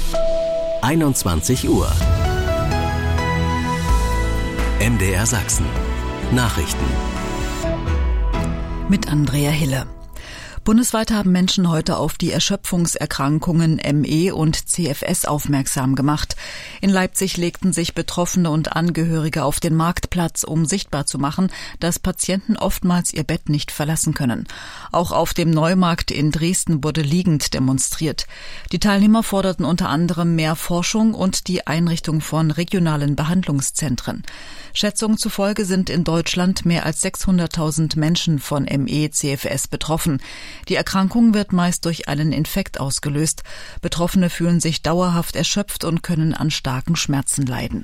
21 Uhr. MDR Sachsen. Nachrichten. Mit Andrea Hille. Bundesweit haben Menschen heute auf die Erschöpfungserkrankungen ME und CFS aufmerksam gemacht. In Leipzig legten sich Betroffene und Angehörige auf den Marktplatz, um sichtbar zu machen, dass Patienten oftmals ihr Bett nicht verlassen können. Auch auf dem Neumarkt in Dresden wurde liegend demonstriert. Die Teilnehmer forderten unter anderem mehr Forschung und die Einrichtung von regionalen Behandlungszentren. Schätzungen zufolge sind in Deutschland mehr als 600.000 Menschen von ME/CFS betroffen. Die Erkrankung wird meist durch einen Infekt ausgelöst. Betroffene fühlen sich dauerhaft erschöpft und können an starken Schmerzen leiden.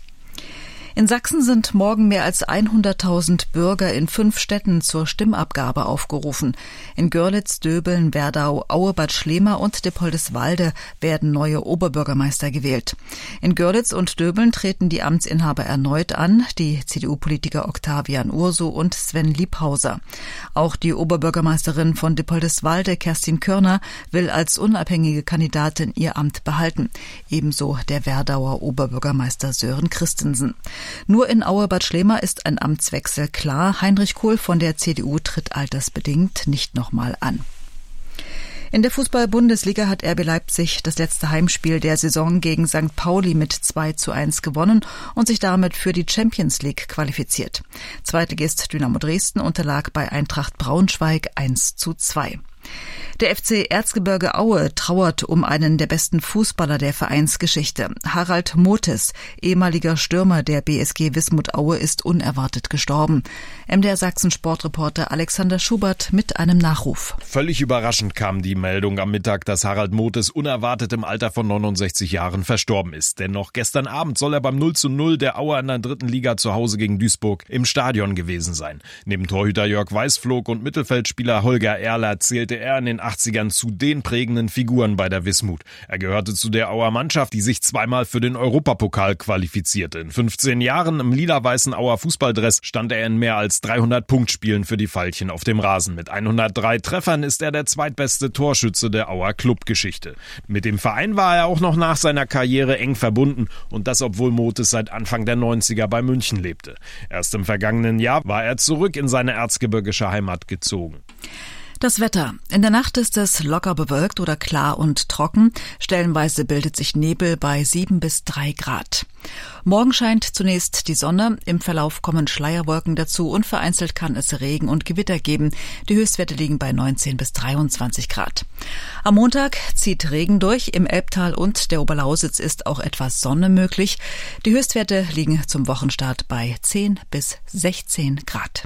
In Sachsen sind morgen mehr als 100.000 Bürger in 5 Städten zur Stimmabgabe aufgerufen. In Görlitz, Döbeln, Werdau, Aue-Bad Schlema und Dippoldiswalde werden neue Oberbürgermeister gewählt. In Görlitz und Döbeln treten die Amtsinhaber erneut an, die CDU-Politiker Octavian Urso und Sven Liebhauser. Auch die Oberbürgermeisterin von Dippoldiswalde, Kerstin Körner, will als unabhängige Kandidatin ihr Amt behalten. Ebenso der Werdauer Oberbürgermeister Sören Christensen. Nur in Aue-Bad Schlema ist ein Amtswechsel klar. Heinrich Kohl von der CDU tritt altersbedingt nicht nochmal an. In der Fußball-Bundesliga hat RB Leipzig das letzte Heimspiel der Saison gegen St. Pauli mit 2:1 gewonnen und sich damit für die Champions League qualifiziert. Zweitligist Dynamo Dresden unterlag bei Eintracht Braunschweig 1:2. Der FC Erzgebirge Aue trauert um einen der besten Fußballer der Vereinsgeschichte. Harald Motes, ehemaliger Stürmer der BSG Wismut Aue, ist unerwartet gestorben. MDR Sachsen Sportreporter Alexander Schubert mit einem Nachruf. Völlig überraschend kam die Meldung am Mittag, dass Harald Motes unerwartet im Alter von 69 Jahren verstorben ist. Denn noch gestern Abend soll er beim 0:0 der Auer in der 3. Liga zu Hause gegen Duisburg im Stadion gewesen sein. Neben Torhüter Jörg Weißflog und Mittelfeldspieler Holger Erler zählte er in den 80ern zu den prägenden Figuren bei der Wismut. Er gehörte zu der Auer Mannschaft, die sich zweimal für den Europapokal qualifizierte. In 15 Jahren im lila-weißen Auer Fußballdress stand er in mehr als 300 Punktspielen für die Veilchen auf dem Rasen. Mit 103 Treffern ist er der zweitbeste Torschütze der Auer Clubgeschichte. Mit dem Verein war er auch noch nach seiner Karriere eng verbunden und das, obwohl Motes seit Anfang der 90er bei München lebte. Erst im vergangenen Jahr war er zurück in seine erzgebirgische Heimat gezogen. Das Wetter. In der Nacht ist es locker bewölkt oder klar und trocken. Stellenweise bildet sich Nebel bei 7 bis 3 Grad. Morgen scheint zunächst die Sonne. Im Verlauf kommen Schleierwolken dazu und vereinzelt kann es Regen und Gewitter geben. Die Höchstwerte liegen bei 19 bis 23 Grad. Am Montag zieht Regen durch. Im Elbtal und der Oberlausitz ist auch etwas Sonne möglich. Die Höchstwerte liegen zum Wochenstart bei 10 bis 16 Grad.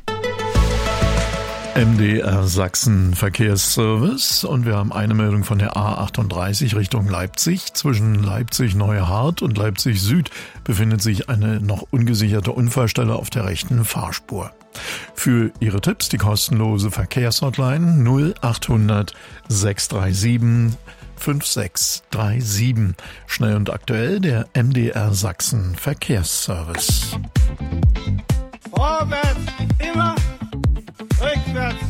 MDR Sachsen Verkehrsservice und wir haben eine Meldung von der A38 Richtung Leipzig. Zwischen Leipzig-Neuhardt und Leipzig Süd befindet sich eine noch ungesicherte Unfallstelle auf der rechten Fahrspur. Für Ihre Tipps die kostenlose Verkehrshotline 0800 637 5637. Schnell und aktuell der MDR Sachsen Verkehrsservice. Vorwärts, immer rückwärts.